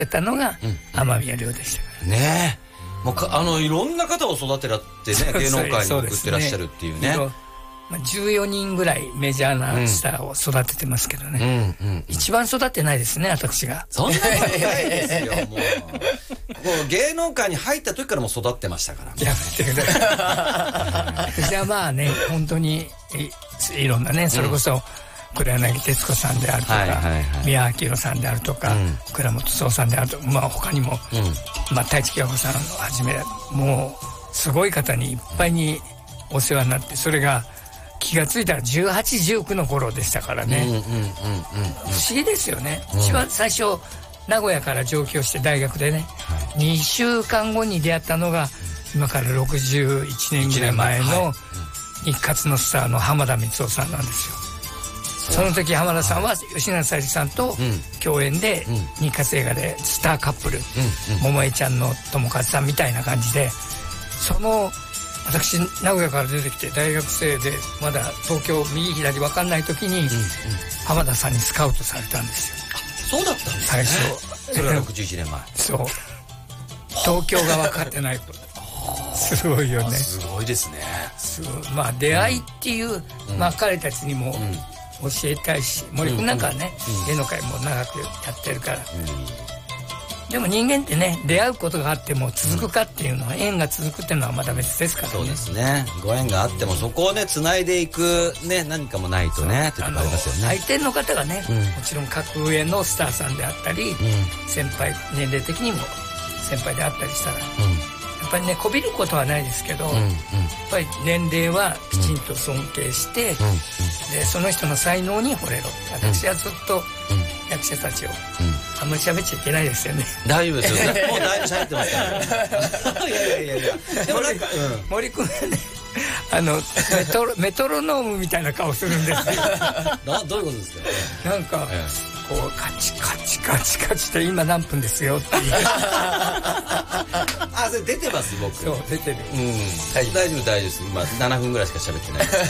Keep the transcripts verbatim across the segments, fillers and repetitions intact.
たのが雨宮亮でしたからね。えもうかあのいろんな方を育てらってね、芸能界に送ってらっしゃるっていうね。 まあ、じゅうよにんぐらいメジャーなスターを育ててますけどね、うんうんうん、一番育ってないですね、私が。 そんなことないですよ。もうこう芸能界に入った時からもう育ってましたから、ね、 やめてください。じゃあまあね、本当に い, いろんなね、それこそ黒柳徹子さんであるとか、はいはいはい、宮明さんであるとか、うん、倉本壮さんであるとか、まあ他にも、うん、まあ太一喜和子さんをはじめ、もうすごい方にいっぱいにお世話になって、それが気がついたらじゅうはち、じゅうきゅうの頃でしたからね。不思議ですよね。うん、私は最初名古屋から上京して大学でね、はい、にしゅうかんごに出会ったのが、今からろくじゅういちねんぐらい前の日活のスターの浜田光夫さんなんですよ。その時浜田さんは吉永小百合さんと共演で日活映画でスターカップル、桃江ちゃんの友和さんみたいな感じで、その私名古屋から出てきて大学生でまだ東京右左分かんない時に浜田さんにスカウトされたんですよ。 あ、そうだったんですね。 最初それはろくじゅういちねんまえ。 そう、東京が分かってないと。すごいよね。 すごいですね。 すごい。まあ出会いっていう、うん、まあ彼たちにも教えたいし、森君なんかはね、うん、芸能界も長くやってるから、うん、でも人間ってね、出会うことがあっても続くかっていうのは、うん、縁が続くっていうのはまた別ですからね。 そうですね。ご縁があってもそこをね繋いでいくね、何かもないとねってとこありますよね。 相手の方がね、うん、もちろん格上のスターさんであったり、うん、先輩、年齢的にも先輩であったりしたら、うん、やっぱりね、こびることはないですけど、うんうん、やっぱり年齢はきちんと尊敬して、うん、でその人の才能に惚れろ。私はずっと役者たちを、うん、あんまり喋っちゃいけないですよね。 大丈夫ですよね。もうだいぶ喋ってますから。いやいやいやいや。でもなんか、うん、 森君はね、あのメトロメトロノームみたいな顔するんですよ。 などういうことですか。 なんか、ええ、こうカチカチカチカチって今何分ですよっていう。 あ、それ出てます僕。 そう出てる。 うん。大丈夫大丈夫です。今ななふんぐらいしか喋ってないです。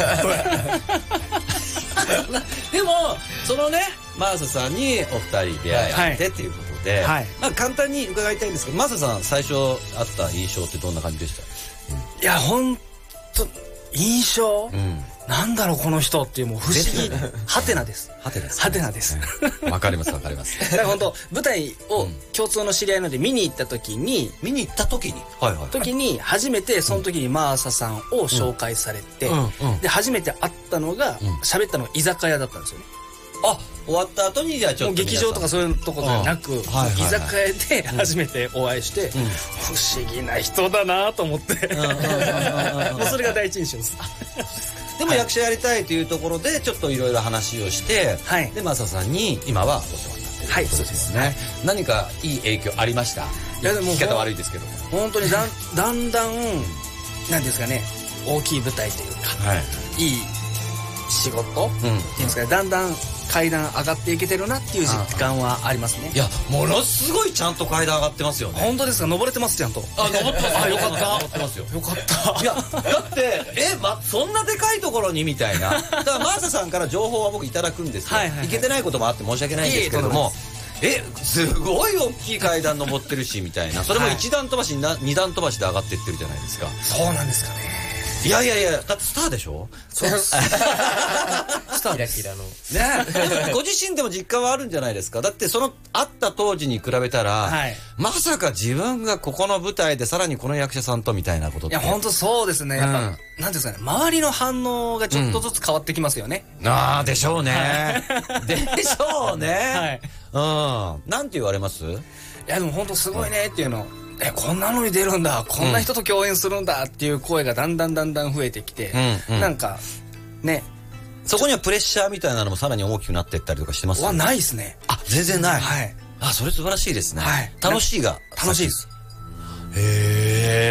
でもそのね、マーサさんにお二人出会いあってっていうことで、はい、まあ簡単に伺いたいんですけど、マーサさん最初あった印象ってどんな感じでした？ うん、いや本当印象。うん、なんだろうこの人っていう、もう不思議ハテナです。 ハテナです。 ハテナです。 わかりますわかります。 だから本当舞台を共通の知り合いので見に行った時に、 見に行った時に、はいはい。 時に初めてその時にマーサさんを紹介されて、で初めて会ったのが喋ったのが居酒屋だったんですよね。 あ、終わった後にじゃあちょっと劇場とかそういうところじゃなく、居酒屋で初めてお会いして、不思議な人だなと思って、もうそれが第一印象です。 でも役者やりたいというところでちょっといろいろ話をして、はい、でマサさんに今はお世話になっている。 はい、そうですね。 何かいい影響ありました？いやでも聞き方悪いですけど、 本当にだんだんだんなんですかね、大きい舞台というか、はい、いい仕事、うん、っていうんですかね、だんだん階段上がっていけてるなっていう実感はありますね。 いや、ものすごいちゃんと階段上がってますよね。 本当ですか？登れてますちゃんと。 あ、登ってます。 あ、よかった。 登ってますよ。 よかった。 いや、だってえ、ま、そんなでかいところにみたいな。だからマーサさんから情報は僕いただくんですけど、はいはいはい、いけてないこともあって申し訳ないんですけれども、え、すごい大きい階段登ってるしみたいな。それも一段飛ばしに二段飛ばしで上がっていってるじゃないですか。 そうなんですかね。 いやいやいや、だってスターでしょ？ そうスターです。 キラキラのね。ご自身でも実感はあるんじゃないですか。だってその会った当時に比べたら、はい、まさか自分がここの舞台でさらにこの役者さんとみたいなことって。 いや本当そうですね。やっぱ、うん、なんていうんですかね、周りの反応がちょっとずつ変わってきますよね。 うん、ああでしょうね。でしょうね。はい。うん。なんて言われます？いやでも本当すごいねっていうの。え、こんなのに出るんだ、こんな人と共演するんだっていう声がだんだんだんだん増えてきて、うんうん、なんかね、 そこにはプレッシャーみたいなのもさらに大きくなっていったりとかしてます？ はないですね。 あ、全然ない。 はい。 あ、それ素晴らしいですね。はい。楽しいが楽しいです。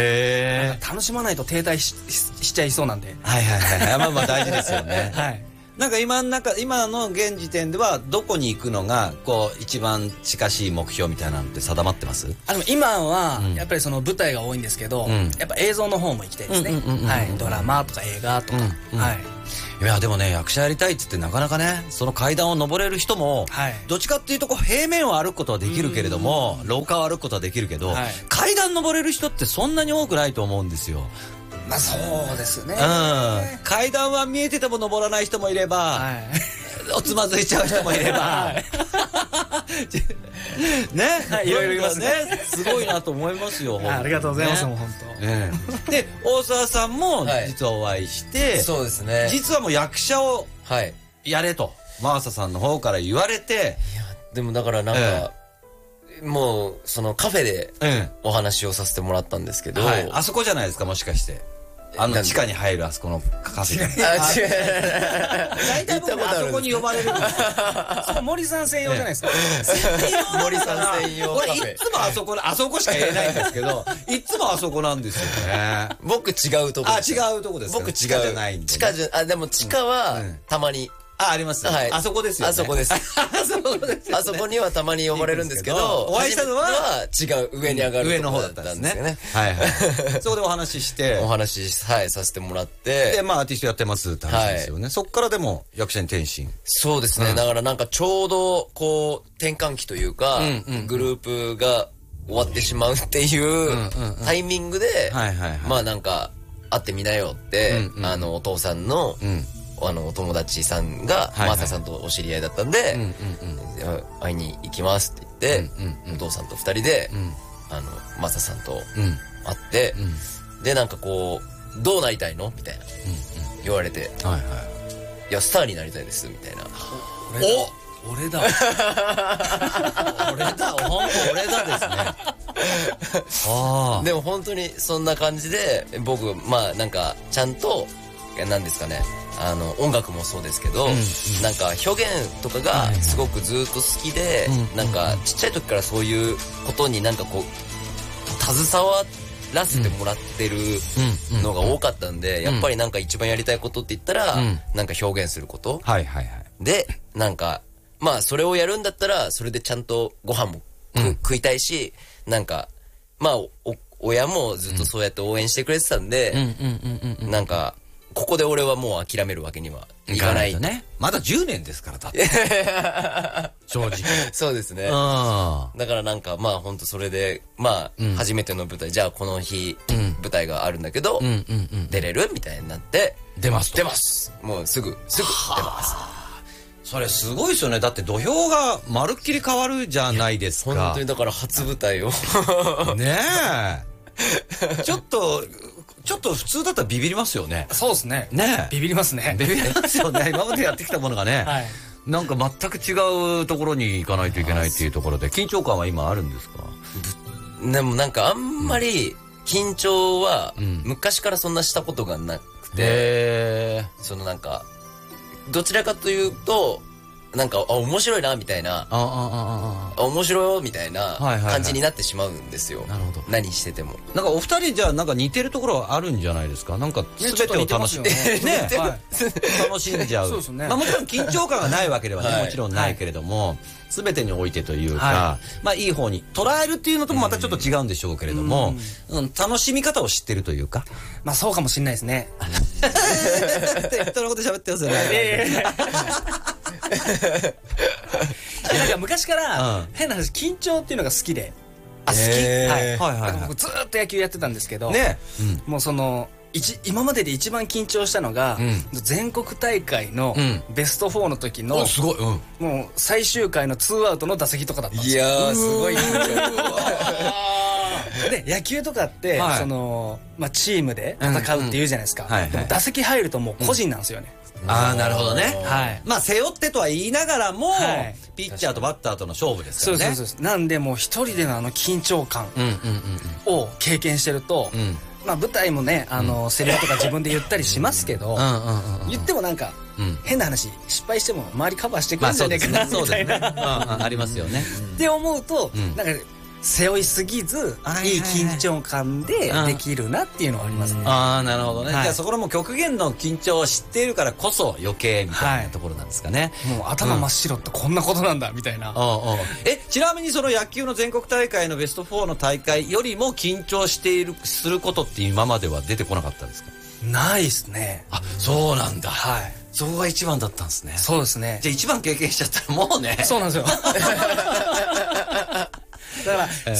へえ。 楽しまないと停滞 し, しちゃいそうなんで。 はいはいはい。まあまあ大事ですよね。はい。 なんか今の中、今の現時点ではどこに行くのがこう一番近しい目標みたいなのって定まってます？ あの今はやっぱりその舞台が多いんですけど、うん、やっぱ映像の方も行きたいですね。はい、ドラマとか映画とか、うんうん、はい。 いやでもね、役者やりたいって言ってなかなかね、その階段を登れる人も、はい、どっちかっていうとこう平面を歩くことはできるけれども、廊下を歩くことはできるけど、はい、階段登れる人ってそんなに多くないと思うんですよ。 まあそうですね。 うん。階段は見えてても登らない人もいれば、はい、おつまずいちゃう人もいれば、はい、ね、はい、いろいろいますね。すごいなと思いますよ。 ありがとうございます、もう本当。 ね、で、大沢さんも実はお会いして、はい、 そうですね。 実はもう役者をやれと、真麻さんの方から言われて。いや、 でもだからなんか、ええ、もうそのカフェでお話をさせてもらったんですけど、 はい、あそこじゃないですか、もしかして。あの地下に入るあそこのカフェで。あ、違う。大体僕あそこに呼ばれるんですよ。 そう、森さん専用じゃないですか。 森さん専用カフェ。 俺いつもあそこ、あそこしか言えないんですけど、いつもあそこなんですよね。 僕違うとこです。あ、違うとこですか。 僕違う。 地下じゃないんで。 地下じゃ、あ、でも地下はたまに。 あ、あります。はい。あそこですよね。 あそこです。あそこです。あそこにはたまに呼ばれるんですけど、 お会いしたのは違う、上に上がる上の方だったんですね。はいはい。そこでお話しして。 お話し、はい、させてもらって。 で、まあアーティストやってますって話ですよね。そっからでも役者に転身。 そうですね。だからなんかちょうど、こう、転換期というか、グループが終わってしまうっていうタイミングで、まあなんか、会ってみなよって、あの、お父さんの、あのお友達さんがマサさんとお知り合いだったんで会いに行きますって言ってお父さんとふたりであのマサさんと会ってでなんかこうどうなりたいのみたいな言われていやスターになりたいですみたいな。 お俺だ俺だ本当俺だですね。 あでも本当にそんな感じで僕まあなんかちゃんとなんですかねあの音楽もそうですけど、うんうん、なんか表現とかがすごくずっと好きで、うん、なんかちっちゃい時からそういうことになんかこう携わらせてもらってるのが多かったんで、うん、やっぱりなんか一番やりたいことって言ったら、うん、なんか表現すること、はいはいはい、でなんかまあそれをやるんだったらそれでちゃんとご飯も、うん、食いたいしなんかまあお親もずっとそうやって応援してくれてたんでなんかここで俺はもう諦めるわけにはいかないね。まだじゅうねんですからだって正直そうですね。だからなんかまあ本当それでまあ初めての舞台じゃあこの日舞台があるんだけど出れるみたいになって出ます出ますもうすぐすぐ出ます。 それすごいですよね。だって土俵がまるっきり変わるじゃないですか。 本当にだから初舞台をねえちょっとちょっと普通だったらビビりますよね。 そうですね。 ねビビりますね。 ビビりますよね。今までやってきたものがね、はい、なんか全く違うところに行かないといけないっていうところで緊張感は今あるんですか？ でもなんかあんまり緊張は昔からそんなしたことがなくて、うん、そのなんかどちらかというとなんかあ面白いなみたいなあああ面白いよみたいな感じになってしまうんですよ。なるほど。何しててもなんかお二人じゃあなんか似てるところはあるんじゃないですか。なんか全てを楽しんでね楽しんじゃう。そうですね。まあもちろん緊張感がないわけではねもちろんないけれども全てにおいてというかまあいい方に捉えるっていうのともまたちょっと違うんでしょうけれども楽しみ方を知ってるというかまあそうかもしれないですね。 人のこと喋ってますよね。 なんか昔から変な話緊張っていうのが好きであ好きはい僕ずっと野球やってたんですけどもうその今までで一番緊張したのが全国大会のベストフォーの時のもう最終回のツーアウトの打席とかだったんですよ。 いやーすごい緊張で野球とかってそのまあチームで戦うっていうじゃないですか。でも打席入るともう個人なんですよね。 ああなるほどね。はいまあ背負ってとは言いながらもピッチャーとバッターとの勝負ですからね。そうそうそうなんでもう一人でのあの緊張感を経験してるとまあ舞台もねあのセリフとか自分で言ったりしますけど言ってもなんか変な話失敗しても周りカバーしてくれるんじゃないかなみたいなありますよねって思うとなんか背負いすぎず、いい緊張感でできるなっていうのはありますね。 ああ、なるほどね。じゃあそこのもう極限の緊張を知っているからこそ余計みたいなところなんですかね。 もう頭真っ白ってこんなことなんだみたいな。 え、ちなみにその野球の全国大会のベストよんの大会よりも緊張している、することって今までは出てこなかったんですか？ ないですね。 あ、そうなんだ。 はい。 そこが一番だったんですね。 そうですね。 じゃあ一番経験しちゃったらもうね。 そうなんですよ。だから